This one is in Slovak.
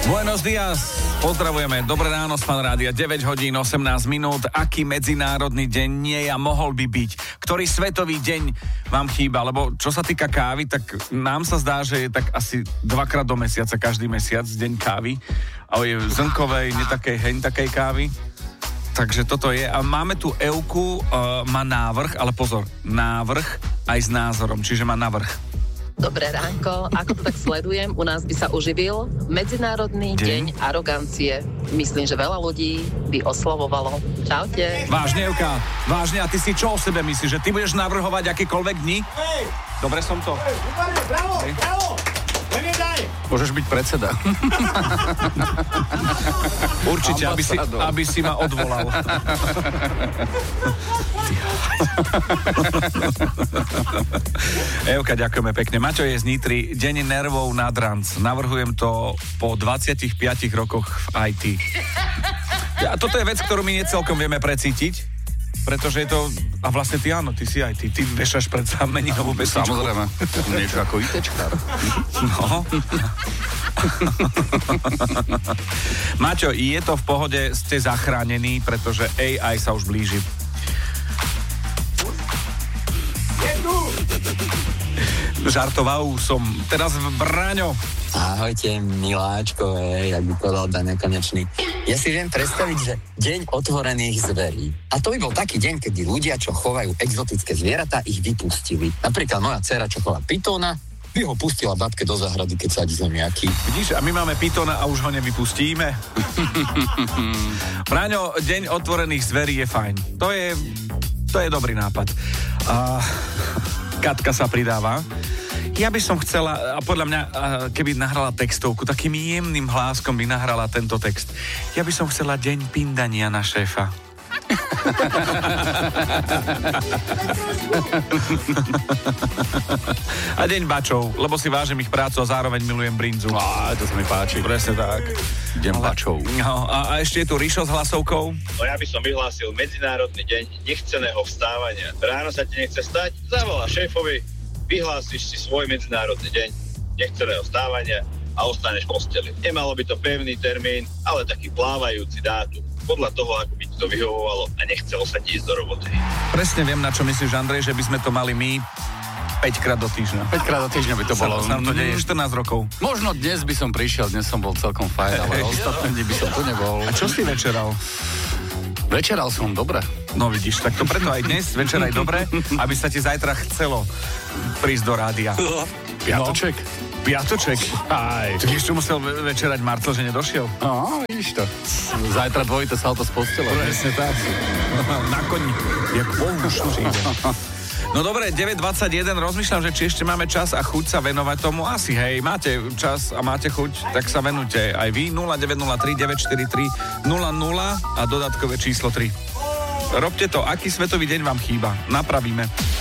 Buenos días, pozdravujeme, dobré ráno z Fan Rádia, 9 hodín 18 minút, aký medzinárodný deň nie a mohol by byť, ktorý svetový deň vám chýba, lebo čo sa týka kávy, tak nám sa zdá, že je tak asi 2-krát do mesiaca, každý mesiac, deň kávy, ale je zrnkovej, netakej, takej kávy, takže toto je a máme tu Evku, má návrh, ale pozor, návrh aj s názorom, čiže má návrh. Dobré ránko, ako to tak sledujem, u nás by sa uživil Medzinárodný deň arogancie. Myslím, že veľa ľudí by oslavovalo. Čaute. Vážne, Evka, vážne, a ty si čo o sebe myslíš, že ty budeš navrhovať akýkoľvek dni? Hej! Dobre som to. Hej, bravo, bravo! Môžeš byť predseda. Určite, aby si ma odvolal. Evka, ďakujeme pekne. Maťo je z Nitry, deň nervov nad ranc. Navrhujem to po 25 rokoch v IT. A toto je vec, ktorú my necelkom vieme precítiť, pretože je to... A vlastne ty áno, ty si aj ty. Ty vešaš predsa meninovú pesničku. Samozrejme. Niečo ako ITčkár. No. Maťo, je to v pohode, ste zachránení, pretože AI sa už blíži. Žartoval som. Teraz Braňo. Ahojte, miláčko, jak by povedal Dan Nekonečný. Ja si viem predstaviť, že deň otvorených zverí. A to by bol taký deň, kedy ľudia, čo chovajú exotické zvieratá, ich vypustili. Napríklad moja dcera, čo chová pytóna, by ho pustila babke do záhrady, keď sadí zemiaky. Vidíš, a my máme pytóna a už ho nevypustíme. Braňo, deň otvorených zverí je fajn. To je dobrý nápad. Katka sa pridáva. Ja by som chcela, a podľa mňa, keby nahrala textovku, takým jemným hláskom by nahrala tento text. Ja by som chcela deň pindania na šéfa. A deň bačov, lebo si vážim ich prácu a zároveň milujem brinzu. To sa mi páči. Presne tak. Deň bačov. No, a ešte je tu Rišo s hlasovkou. No ja by som vyhlásil Medzinárodný deň nechceného vstávania. Ráno sa ti nechce stať, zavolá šéfovi, vyhlásiš si svoj Medzinárodný deň nechceného vstávania a ostaneš v posteli. Nemalo by to pevný termín, ale taký plávajúci dátum. Podľa toho, ako by ti to vyhovovalo a nechcelo sa ti ísť do roboty. Presne viem, na čo myslíš, Andrej, že by sme to mali my 5 krát do týždňa. 5 krát do týždňa by to bolo. Sa to deje 14 rokov. Možno dnes by som prišiel, dnes som bol celkom fajn, ale ostatné dni by som tu nebol. A čo si večeral? Večeral som dobre. No vidíš, tak to preto aj dnes večeraj dobre, aby sa ti zajtra chcelo prísť do rádia. Piatoček. Piatoček? Aj. Tak ešte musel večerať Marcel, že nedošiel. No, vidíš to. Zajtra dvojité salto z postele. Presne tak. Na koni. Jak pouš. No dobre, 9:21, rozmýšľam, že či ešte máme čas a chuť sa venovať tomu. Asi, hej, máte čas a máte chuť, tak sa venujte aj vy. 0903 943 00 a dodatkové číslo 3. Robte to, aký svetový deň vám chýba. Napravíme.